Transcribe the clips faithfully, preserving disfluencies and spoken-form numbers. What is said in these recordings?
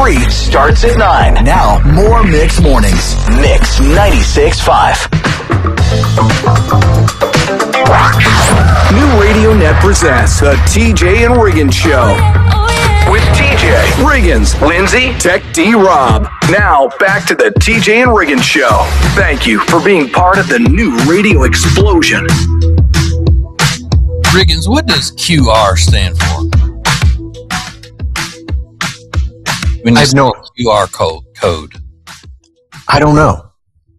free starts at nine. Now, more Mix Mornings. Mix ninety-six point five. New Radio Net presents the T J and Riggins Show. With T J, Riggins, Lindsay, Tech D Rob. Now, back to the T J and Riggins Show. Thank you for being part of the new radio explosion. Riggins, what does Q R stand for? When I have no Q R code. Code. I don't know.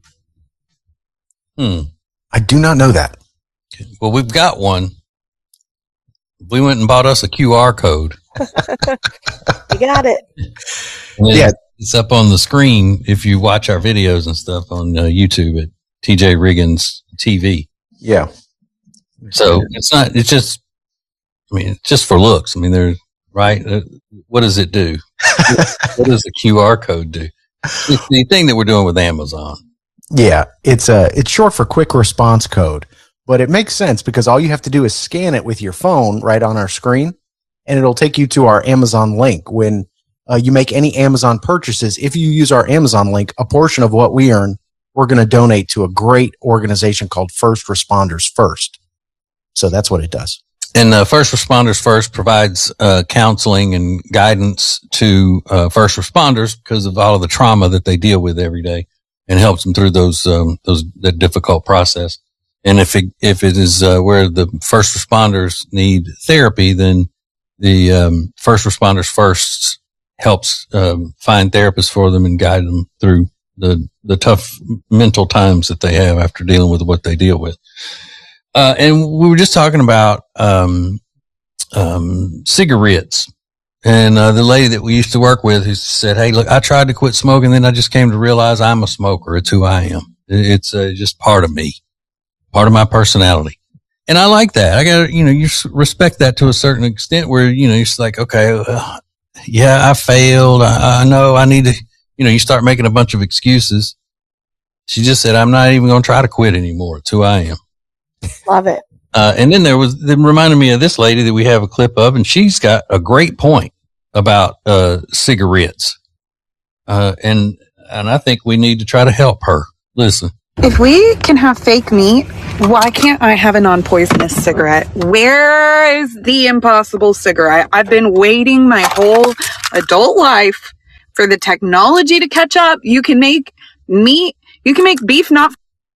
Hmm. I do not know that. Well, we've got one. We went and bought us a Q R code. You got it. Yeah. It's up on the screen if you watch our videos and stuff on uh, YouTube at T J Riggins T V. Yeah. So it's not, it's just, I mean, it's just for looks. I mean, they're, right? Uh, what does it do? What does the Q R code do? It's the thing that we're doing with Amazon. Yeah. It's a, it's short for quick response code, but it makes sense because all you have to do is scan it with your phone right on our screen and it'll take you to our Amazon link. When uh, you make any Amazon purchases, if you use our Amazon link, a portion of what we earn, we're going to donate to a great organization called First Responders First. So that's what it does. And uh, First Responders First provides uh, counseling and guidance to uh, first responders because of all of the trauma that they deal with every day, and helps them through those um, those that difficult process. And if it if it is uh, where the first responders need therapy, then the um, First Responders First helps um, find therapists for them and guide them through the the tough mental times that they have after dealing with what they deal with. Uh, and we were just talking about, um, um, cigarettes, and, uh, the lady that we used to work with who said, "Hey, look, I tried to quit smoking. Then I just came to realize I'm a smoker. It's who I am. It's uh, just part of me, part of my personality." And I like that. I got to, you know, you respect that to a certain extent where, you know, you're just like, okay, uh, yeah, I failed. I, I know I need to, you know, you start making a bunch of excuses. She just said, "I'm not even going to try to quit anymore. It's who I am." Love it. Uh, and then there was, it reminded me of this lady that we have a clip of, and she's got a great point about, uh, cigarettes. Uh, and, and I think we need to try to help her. Listen. If we can have fake meat, why can't I have a non-poisonous cigarette? Where is the impossible cigarette? I've been waiting my whole adult life for the technology to catch up. You can make meat, you can make beef not.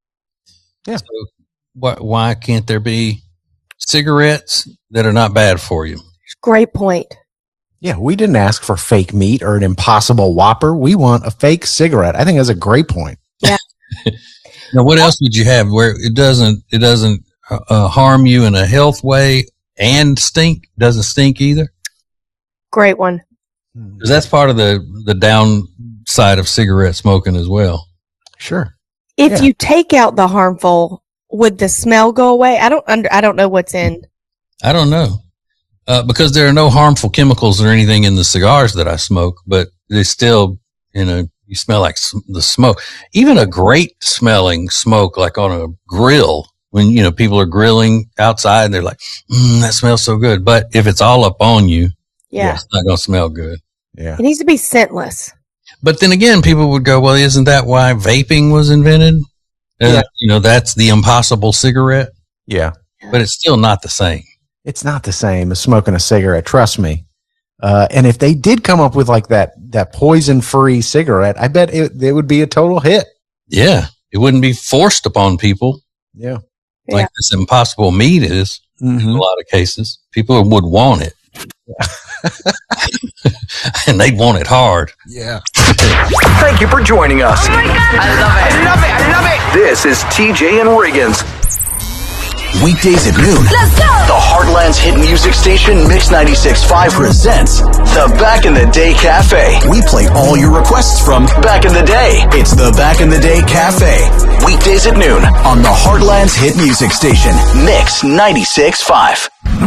Yeah. So, Why, why can't there be cigarettes that are not bad for you? Great point. Yeah, we didn't ask for fake meat or an impossible Whopper. We want a fake cigarette. I think that's a great point. Yeah. Now, what else would you have where it doesn't it doesn't uh, harm you in a health way and stink? Doesn't stink either. Great one. Because that's part of the the downside of cigarette smoking as well. Sure. If Yeah. you take out the harmful, would the smell go away? I don't under, I don't know what's in. I don't know. Uh, because there are no harmful chemicals or anything in the cigars that I smoke, but they still, you know, you smell like sm- the smoke. Even a great smelling smoke, like on a grill, when, you know, people are grilling outside and they're like, mm, that smells so good. But if it's all up on you, Yeah. it's not going to smell good. Yeah. It needs to be scentless. But then again, people would go, well, isn't that why vaping was invented? Uh, Yeah. You know, that's the impossible cigarette, Yeah. but it's still not the same. It's not the same as smoking a cigarette. Trust me. Uh, and if they did come up with like that, that poison free cigarette, I bet it, it would be a total hit. Yeah. It wouldn't be forced upon people Yeah. like Yeah. this impossible meat is in a lot of cases. People would want it. And they'd want it hard. Yeah. Thank you for joining us. Oh my God. I love it. I love it. I love it. This is T J and Riggins. Weekdays at noon. Let's go. The Heartland's hit music station, Mix ninety-six point five, presents the Back in the Day Cafe. We play all your requests from back in the day. It's the Back in the Day Cafe. Weekdays at noon on the Heartland's hit music station, Mix ninety-six point five.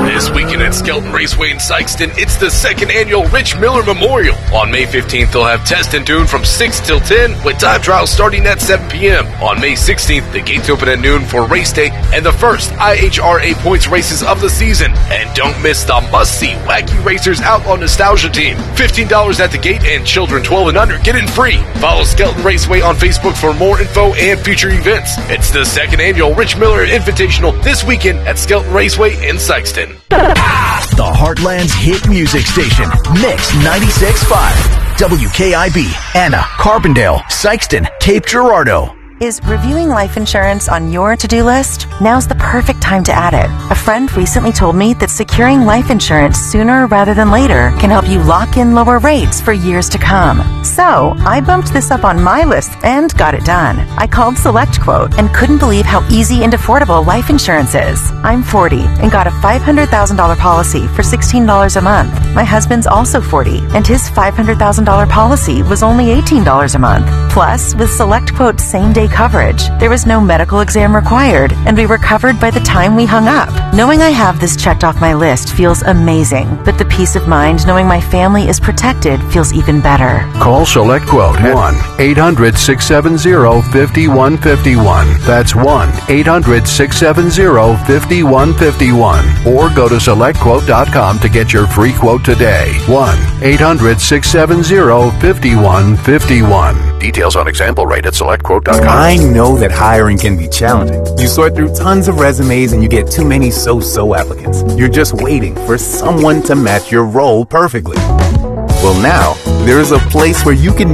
This weekend at Skelton Raceway in Sikeston, it's the second annual Rich Miller Memorial. On May fifteenth, they'll have Test and Tune from six till ten, with time trials starting at seven p.m. On May sixteenth, the gates open at noon for race day and the first I H R A points races of the season. And don't miss the must-see Wacky Racers Outlaw Nostalgia Team. fifteen dollars at the gate, and children twelve and under get in free. Follow Skelton Raceway on Facebook for more info and future events. It's the second annual Rich Miller Invitational this weekend at Skelton Raceway in Sikeston. The Heartland's hit music station, Mix ninety-six point five. W K I B, Anna, Carbondale, Sikeston, Cape Girardeau. Is reviewing life insurance on your to-do list? Now's the perfect time to add it. A friend recently told me that securing life insurance sooner rather than later can help you lock in lower rates for years to come. So, I bumped this up on my list and got it done. I called SelectQuote and couldn't believe how easy and affordable life insurance is. I'm forty and got a five hundred thousand dollars policy for sixteen dollars a month. My husband's also forty and his five hundred thousand dollars policy was only eighteen dollars a month. Plus, with SelectQuote's same-day coverage, there was no medical exam required, and we were covered by the time we hung up. Knowing I have this checked off my list feels amazing, but the peace of mind knowing my family is protected feels even better. Call SelectQuote at one eight hundred six seven zero five one five one. That's one eight hundred six seven zero five one five one. Or go to select quote dot com to get your free quote today. one eight hundred six seven zero five one five one. Details on example rate at select quote dot com. I know that hiring can be challenging. You sort through tons of resumes and you get too many so-so applicants. You're just waiting for someone to match your role perfectly. Well, now, there is a place where you can